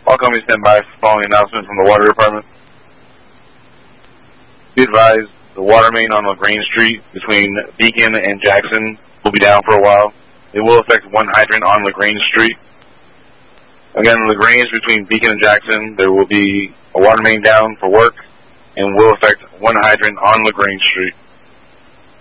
All companies stand by for the following announcement from the Water Department. Be advised, the water main on LaGrange Street between Beacon and Jackson will be down for a while. It will affect one hydrant on LaGrange Street. Again, LaGrange between Beacon and Jackson, there will be a water main down for work and will affect one hydrant on LaGrange Street.